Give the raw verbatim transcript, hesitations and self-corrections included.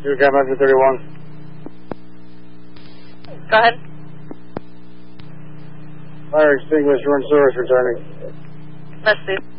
Two Cam Engine thirty-one. Go ahead. Fire extinguisher and source returning. Let's see.